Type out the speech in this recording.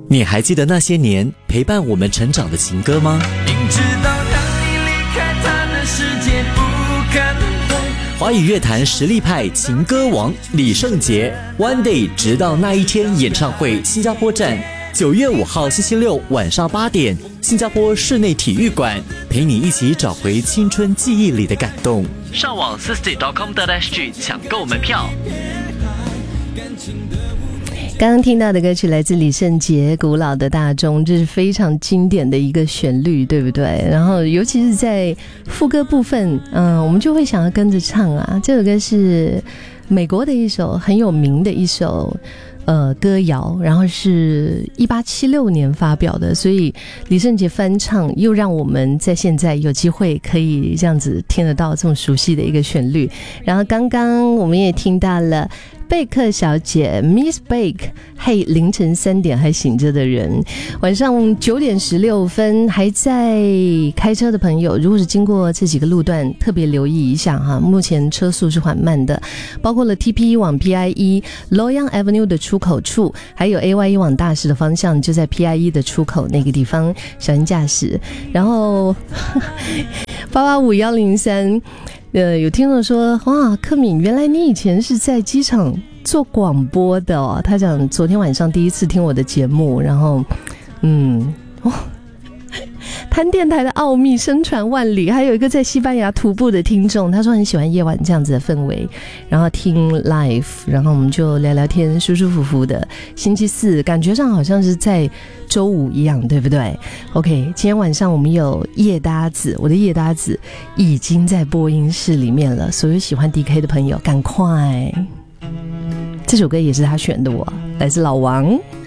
你还记得那些年陪伴我们成长的情歌吗？ 明知道让你离开他的世界不可能会。 华语乐坛实力派情歌王李圣杰 One Day 直到那一天演唱会新加坡站9月5号星期六晚上8点，新加坡室内体育馆，陪你一起找回青春记忆里的感动。上网 60.com.sg 抢购门票。 刚刚听到的歌曲来自李圣杰《古老的大钟》，这是非常经典的一个旋律，对不对？然后尤其是在副歌部分，我们就会想要跟着唱啊。这首歌是美国的一首很有名的一首歌谣，然后是1876年发表的，所以李圣杰翻唱又让我们在现在有机会可以这样子听得到这么熟悉的一个旋律。然后刚刚我们也听到了贝克小姐 Miss Bake， 嘿，凌晨3点还醒着的人，晚上9点16分还在开车的朋友，如果是经过这几个路段，特别留意一下哈，目前车速是缓慢的，包括了 TP1 往 PIE Loyang Avenue 的出口处，还有 AY1 往大石的方向，就在 PIE 的出口那个地方，小心驾驶。然后885103有听众说，哇，柯敏，原来你以前是在机场做广播的哦。他讲昨天晚上第一次听我的节目，然后谈电台的奥秘，声传万里。还有一个在西班牙徒步的听众，他说很喜欢夜晚这样子的氛围，然后听 live， 然后我们就聊聊天，舒舒服服的。星期四感觉上好像是在周五一样，对不对 ？OK， 今天晚上我们有夜搭子，我的夜搭子已经在播音室里面了，所有喜欢 DK 的朋友赶快。这首歌也是他选的来自老王。